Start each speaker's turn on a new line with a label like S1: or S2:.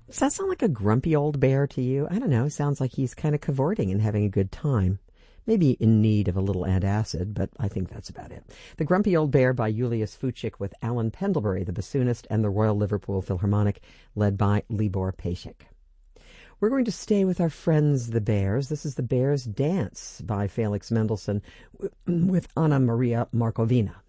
S1: Does that sound like a grumpy old bear to you? I don't know. Sounds like he's kind of cavorting and having a good time. Maybe in need of a little antacid, but I think that's about it. The Grumpy Old Bear by Julius Fuchik with Alan Pendlebury, the bassoonist, and the Royal Liverpool Philharmonic, led by Libor Pesik. We're going to stay with our friends the Bears. This is The Bears' Dance by Felix Mendelssohn with Anna Maria Markovina.